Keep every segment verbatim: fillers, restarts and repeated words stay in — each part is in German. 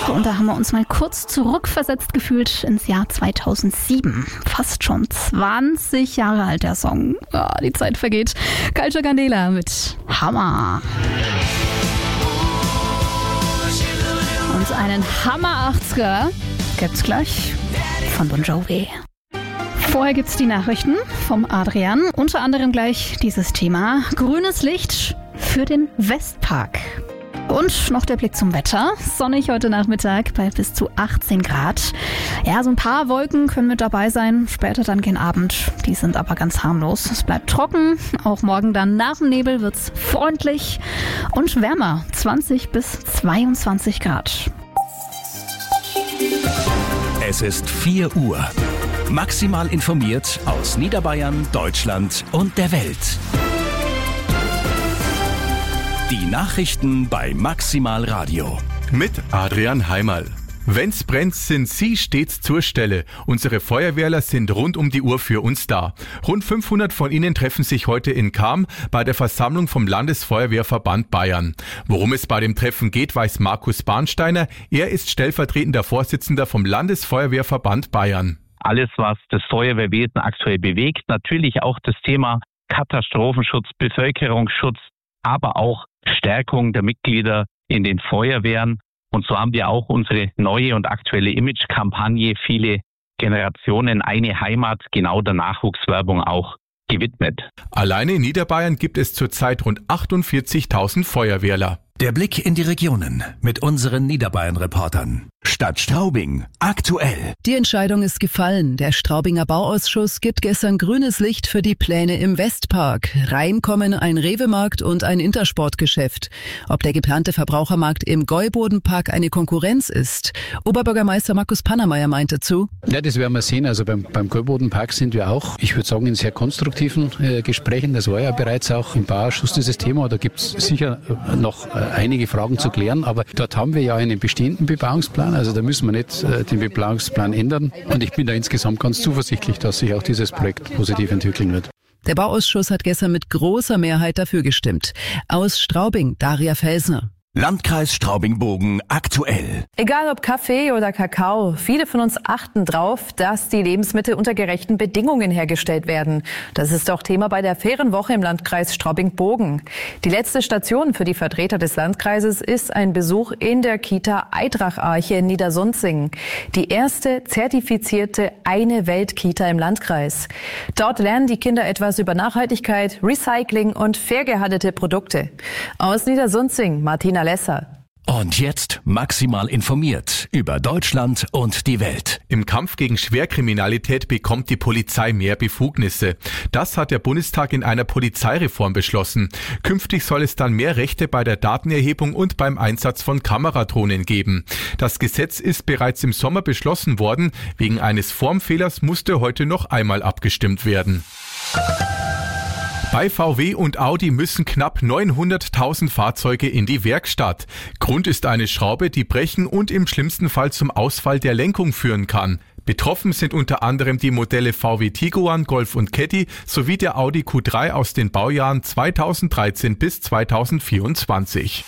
Und da haben wir uns mal kurz zurückversetzt gefühlt ins Jahr zweitausendsieben. Fast schon zwanzig Jahre alt der Song. Ja, die Zeit vergeht. Culture Candela mit Hammer. Und einen Hammer achtziger gibt's gleich von Bon Jovi. Vorher gibt's die Nachrichten vom Adrian. Unter anderem gleich dieses Thema. Grünes Licht für den Westpark. Und noch der Blick zum Wetter. Sonnig heute Nachmittag bei bis zu achtzehn Grad. Ja, so ein paar Wolken können mit dabei sein. Später dann gegen Abend. Die sind aber ganz harmlos. Es bleibt trocken. Auch morgen dann nach dem Nebel wird's freundlich und wärmer. zwanzig bis zweiundzwanzig Grad. Es ist vier Uhr. Maximal informiert aus Niederbayern, Deutschland und der Welt. Die Nachrichten bei Maximal Radio. Mit Adrian Heimerl. Wenn's brennt, sind Sie stets zur Stelle. Unsere Feuerwehrler sind rund um die Uhr für uns da. Rund fünfhundert von ihnen treffen sich heute in Cham bei der Versammlung vom Landesfeuerwehrverband Bayern. Worum es bei dem Treffen geht, weiß Markus Bahnsteiner. Er ist stellvertretender Vorsitzender vom Landesfeuerwehrverband Bayern. Alles, was das Feuerwehrwesen aktuell bewegt, natürlich auch das Thema Katastrophenschutz, Bevölkerungsschutz, aber auch Stärkung der Mitglieder in den Feuerwehren. Und so haben wir auch unsere neue und aktuelle Image-Kampagne Viele Generationen, eine Heimat, genau der Nachwuchswerbung auch gewidmet. Alleine in Niederbayern gibt es zurzeit rund achtundvierzigtausend Feuerwehrler. Der Blick in die Regionen mit unseren Niederbayern-Reportern. Stadt Straubing, aktuell. Die Entscheidung ist gefallen. Der Straubinger Bauausschuss gibt gestern grünes Licht für die Pläne im Westpark. Reinkommen ein Rewe-Markt und ein Intersportgeschäft. Ob der geplante Verbrauchermarkt im Gäubodenpark eine Konkurrenz ist? Oberbürgermeister Markus Pannermeier meinte zu: Ja, das werden wir sehen. Also beim, beim Gäubodenpark sind wir auch, ich würde sagen, in sehr konstruktiven äh, Gesprächen. Das war ja bereits auch im Bauausschuss dieses Thema. Da gibt es sicher noch äh, einige Fragen zu klären. Aber dort haben wir ja einen bestehenden Bebauungsplan. Also da müssen wir nicht äh, den Bebauungsplan ändern. Und ich bin da insgesamt ganz zuversichtlich, dass sich auch dieses Projekt positiv entwickeln wird. Der Bauausschuss hat gestern mit großer Mehrheit dafür gestimmt. Aus Straubing, Daria Felsner. Landkreis Straubing-Bogen aktuell. Egal ob Kaffee oder Kakao, viele von uns achten drauf, dass die Lebensmittel unter gerechten Bedingungen hergestellt werden. Das ist auch Thema bei der Fairen Woche im Landkreis Straubing-Bogen. Die letzte Station für die Vertreter des Landkreises ist ein Besuch in der Kita Eidrach-Arche in Niedersunzing. Die erste zertifizierte Eine-Welt-Kita im Landkreis. Dort lernen die Kinder etwas über Nachhaltigkeit, Recycling und fair gehandelte Produkte. Aus Niedersunzing, Martina Lesser. Und jetzt maximal informiert über Deutschland und die Welt. Im Kampf gegen Schwerkriminalität bekommt die Polizei mehr Befugnisse. Das hat der Bundestag in einer Polizeireform beschlossen. Künftig soll es dann mehr Rechte bei der Datenerhebung und beim Einsatz von Kameradrohnen geben. Das Gesetz ist bereits im Sommer beschlossen worden. Wegen eines Formfehlers musste heute noch einmal abgestimmt werden. Bei V W und Audi müssen knapp neunhunderttausend Fahrzeuge in die Werkstatt. Grund ist eine Schraube, die brechen und im schlimmsten Fall zum Ausfall der Lenkung führen kann. Betroffen sind unter anderem die Modelle V W Tiguan, Golf und Caddy sowie der Audi Q drei aus den Baujahren zweitausenddreizehn bis zweitausendvierundzwanzig.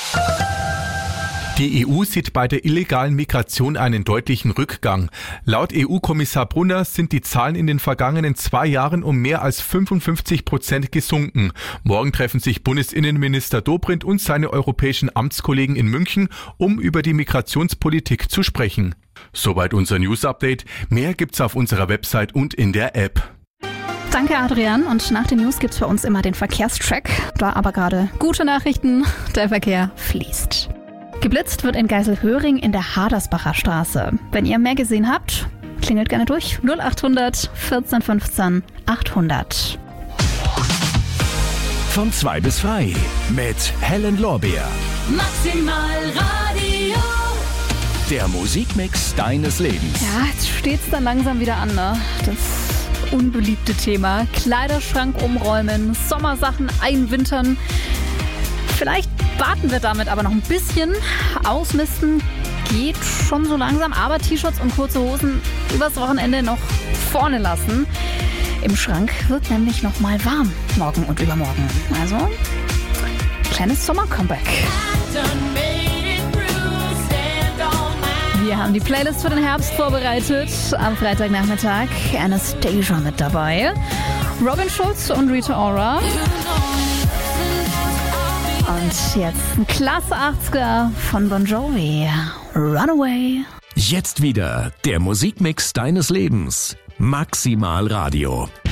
Die E U sieht bei der illegalen Migration einen deutlichen Rückgang. Laut E U-Kommissar Brunner sind die Zahlen in den vergangenen zwei Jahren um mehr als fünfundfünfzig Prozent gesunken. Morgen treffen sich Bundesinnenminister Dobrindt und seine europäischen Amtskollegen in München, um über die Migrationspolitik zu sprechen. Soweit unser News-Update. Mehr gibt's auf unserer Website und in der App. Danke, Adrian. Und nach den News gibt's bei uns immer den Verkehrstrack. Da aber gerade gute Nachrichten. Der Verkehr fließt. Geblitzt wird in Geiselhöring in der Hadersbacher Straße. Wenn ihr mehr gesehen habt, klingelt gerne durch. null achthundert vierzehn fünfzehn achthundert. Von zwei bis frei mit Helen Lorbeer. Maximal Radio. Der Musikmix deines Lebens. Ja, jetzt steht's dann langsam wieder an, ne? Das unbeliebte Thema. Kleiderschrank umräumen, Sommersachen einwintern. Vielleicht warten wir damit aber noch ein bisschen. Ausmisten geht schon so langsam, aber T-Shirts und kurze Hosen übers Wochenende noch vorne lassen. Im Schrank wird nämlich noch mal warm morgen und übermorgen. Also, kleines Sommer-Comeback. Wir haben die Playlist für den Herbst vorbereitet. Am Freitagnachmittag Anastasia mit dabei. Robin Schulz und Rita Ora. Und jetzt ein klasse achtziger von Bon Jovi. Runaway. Jetzt wieder der Musikmix deines Lebens. Maximal Radio.